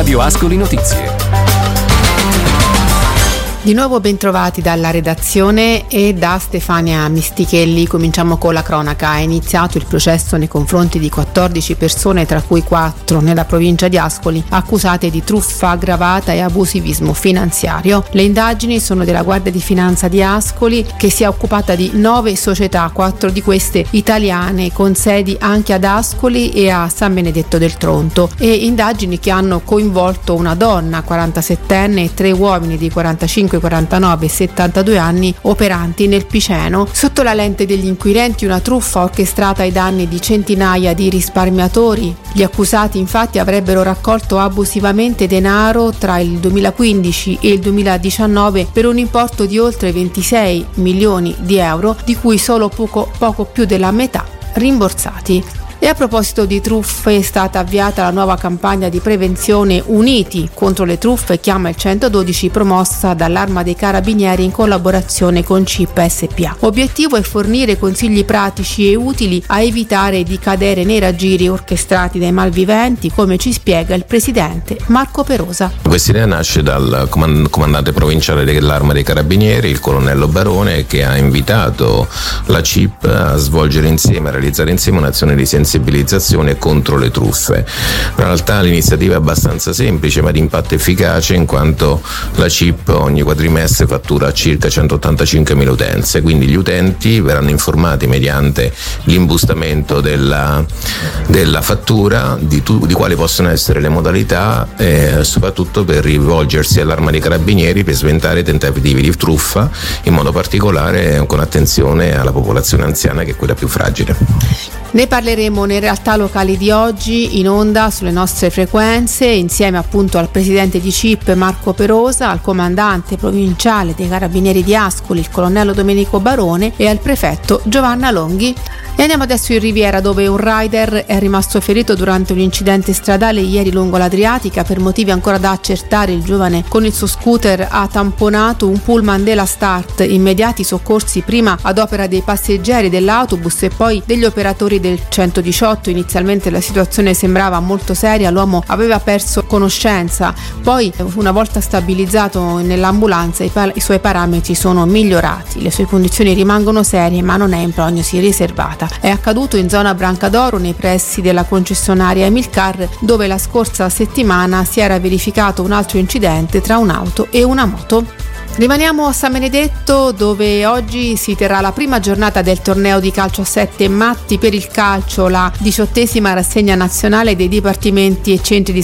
Radio Ascoli Notizie. Di nuovo bentrovati dalla redazione e da Stefania Mistichelli. Cominciamo con la cronaca. È iniziato il processo nei confronti di 14 persone, tra cui 4 nella provincia di Ascoli, accusate di truffa aggravata e abusivismo finanziario. Le indagini sono della Guardia di Finanza di Ascoli, che si è occupata di 9 società, 4 di queste italiane, con sedi anche ad Ascoli e a San Benedetto del Tronto, e indagini che hanno coinvolto una donna 47enne e 3 uomini di 45, 49 e 72 anni operanti nel Piceno. Sotto la lente degli inquirenti una truffa orchestrata ai danni di centinaia di risparmiatori. Gli accusati infatti avrebbero raccolto abusivamente denaro tra il 2015 e il 2019 per un importo di oltre 26 milioni di euro, di cui solo poco più della metà rimborsati. E a proposito di truffe, è stata avviata la nuova campagna di prevenzione Uniti contro le truffe, chiama il 112, promossa dall'Arma dei Carabinieri in collaborazione con CIP SpA. Obiettivo è fornire consigli pratici e utili a evitare di cadere nei raggiri orchestrati dai malviventi, come ci spiega il presidente Marco Perosa. Questa idea nasce dal comandante provinciale dell'Arma dei Carabinieri, il colonnello Barone, che ha invitato la CIP a svolgere insieme, a realizzare insieme un'azione di sensibilizzazione contro le truffe. In realtà l'iniziativa è abbastanza semplice ma di impatto efficace, in quanto la CIP ogni quadrimestre fattura circa 185.000 utenze, quindi gli utenti verranno informati mediante l'imbustamento della fattura di quali possono essere le modalità, soprattutto per rivolgersi all'Arma dei Carabinieri per sventare tentativi di truffa, in modo particolare con attenzione alla popolazione anziana, che è quella più fragile. Ne parleremo nelle realtà locali di oggi in onda sulle nostre frequenze, insieme appunto al presidente di CIP Marco Perosa, al comandante provinciale dei Carabinieri di Ascoli, il colonnello Domenico Barone, e al prefetto Giovanna Longhi. E andiamo adesso in Riviera, dove un rider è rimasto ferito durante un incidente stradale ieri lungo l'Adriatica. Per motivi ancora da accertare, il giovane con il suo scooter ha tamponato un pullman della Start. Immediati soccorsi prima ad opera dei passeggeri dell'autobus e poi degli operatori del 118. Inizialmente la situazione sembrava molto seria, l'uomo aveva perso conoscenza, poi una volta stabilizzato nell'ambulanza i suoi parametri sono migliorati, le sue condizioni rimangono serie ma non è in prognosi riservata. È accaduto in zona Brancadoro, nei pressi della concessionaria Emilcar, dove la scorsa settimana si era verificato un altro incidente tra un'auto e una moto. Rimaniamo a San Benedetto, dove oggi si terrà la prima giornata del torneo di calcio a 7 Matti per il calcio, la 18ª rassegna nazionale dei dipartimenti e centri di